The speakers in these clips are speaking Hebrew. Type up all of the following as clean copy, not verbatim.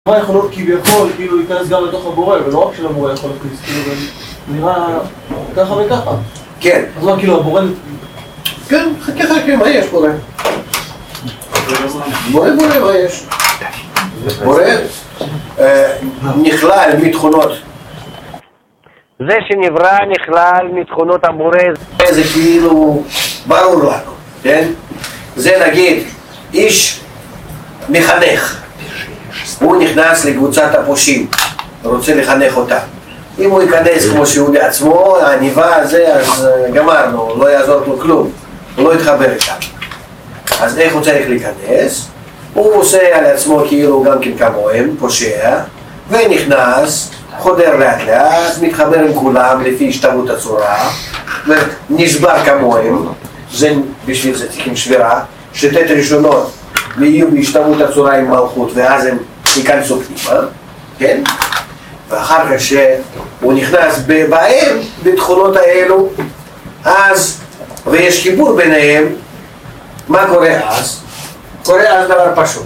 מה יכולות כביכול, כאילו להיכנס גם לתוך הבורא, ולא רק של הבורא יכול להכניס, כאילו, נראה ככה וככה. כן. אז מה, כאילו, הבורא... כן, ככה, מה יש בורא? בורא, מה יש? בורא נכלל מתכונות. זה שנברא נכלל מתכונות הבורא. זה כאילו ברור לנו, כן? זה נגיד איש מחנך. הוא נכנס לקבוצת הפושעים, רוצה לחנך אותה. אם הוא ייכנס כמו שהוא בעצמו, העניבה הזה, אז גמרנו, לא יעזור לו כלום. הוא לא יתחבר איתה. אז איך הוא צריך להיכנס? הוא עושה על עצמו כאילו גם כן כמוהם, פושע, ונכנס, חודר לאט לאט, מתחבר עם כולם לפי השתוות הצורה, ונשבר כמוהם, זה בשביל זה צריכים שבירה, שתת ראשונות ויהיו בהשתוות הצורה עם מלכות, ואז הם ייכנסו פנימה, כן? ואחר כך שהוא נכנס בהם, בתכונות האלו, אז, ויש חיבור ביניהם, מה קורה אז? קורה אז דבר פשוט.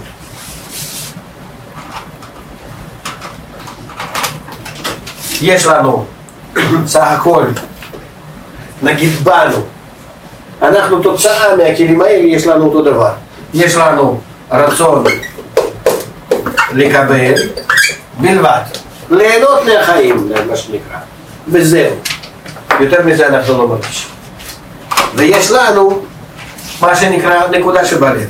יש לנו, סך הכל, נגיד בנו, אנחנו תוצאה מהכלים האלה, יש לנו אותו דבר. יש לנו רצון לקבל בלבד, ליהנות מהחיים, מה שנקרא, וזהו. יותר מזה אנחנו לא מרגישים. ויש לנו מה שנקרא נקודה שבלב.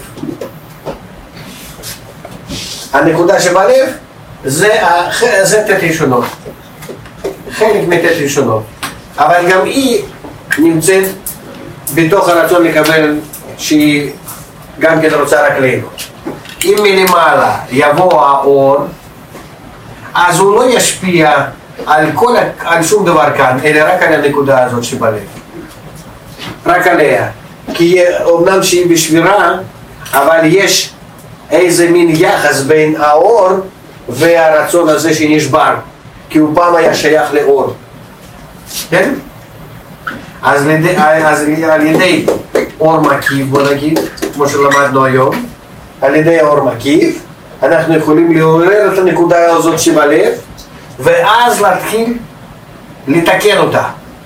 הנקודה שבלב זה תת ראשונות, חלק מתת ראשונות, אבל גם היא נמצאת בתוך הרצון לקבל, שהיא גם כן רוצה רק ליהנות. אם מלמעלה יבוא האור, אז הוא לא ישפיע על שום דבר כאן, אלא רק על הנקודה הזאת שבלב. רק עליה. כי אומנם שהיא בשבירה, אבל יש איזה מין יחס בין האור והרצון הזה שנשבר. כי הוא פעם היה שייך לאור. כן? אז על ידי אור מקיף, בוא נגיד, כמו שלמדנו היום, על ידי האור מקיף, אנחנו יכולים לעורר את הנקודה הזאת שבלב, ואז להתחיל לתקן אותה.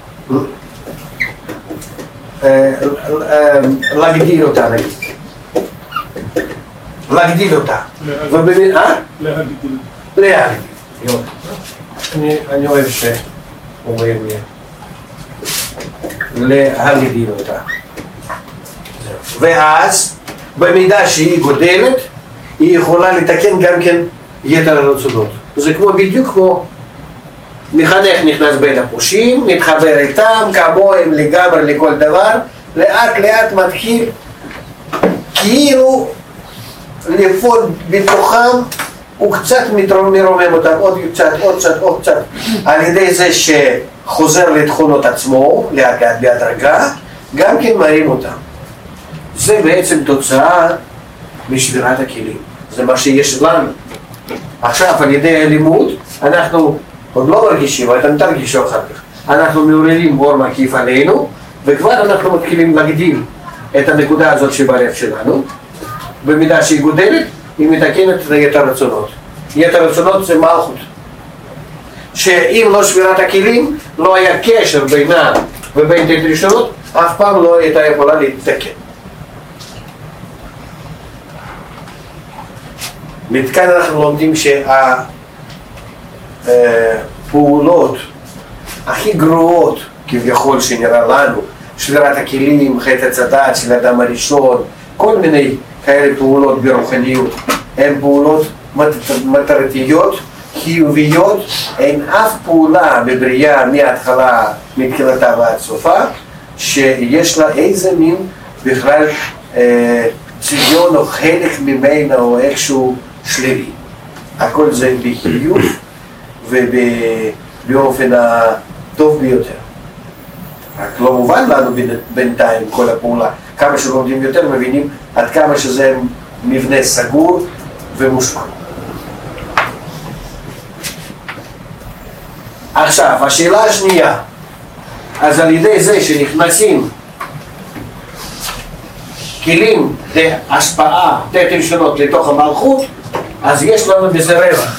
להגדיל אותה, נגיד. להגדיל אותה. להגדיל. אני אוהב שאומרים לי. להגדיל אותה. ואז, במידה שהיא גודלת, היא יכולה לתקן גם כן יתר הרצונות. זה בדיוק כמו מחנך נכנס בין הפושעים, מתחבר איתם, כמוהם לגמרי לכל דבר, לאט לאט מתחיל כאילו לפעול בתוכם, הוא קצת מרומם אותם, עוד קצת, על ידי זה שחוזר לתכונות עצמו, לאט לאט בהדרגה, גם כן מרים אותם. זה בעצם תוצאה משבירת הכלים, זה מה שיש לנו. עכשיו על ידי הלימוד אנחנו עוד לא מרגישים, אבל אתם תרגישו אחר כך. אנחנו מעוררים אור מקיף עלינו, וכבר אנחנו מתחילים להגדיל את הנקודה הזאת שבלב שלנו. במידה שהיא גודלת, היא מתקנת את יתר הרצונות. יתר הרצונות זה מלכות. שאם לא שבירת הכלים, לא היה קשר בינה ובין תת ראשונות, אף פעם לא הייתה יכולה להתקן. מכאן אנחנו לומדים שהפעולות הכי גרועות כביכול שנראה לנו, שבירת הכלים, חטא הצדת של האדם הראשון, כל מיני כאלה פעולות ברוחניות, הן פעולות מטרתיות, חיוביות, אין אף פעולה בבריאה מההתחלה, מתחילתה ועד סופה, שיש לה איזה מין בכלל צביון או חלק ממנה או איכשהו שלילי. הכל זה בחיוב ובאופן הטוב ביותר. רק לא מובן לנו בינתיים כל הפעולה. כמה שלומדים יותר מבינים עד כמה שזה מבנה סגור ומושפע. עכשיו, השאלה השנייה, אז על ידי זה שנכנסים כלים להשפעה, תת ראשונות לתוך המלכות, אז יש לנו בזה רווח.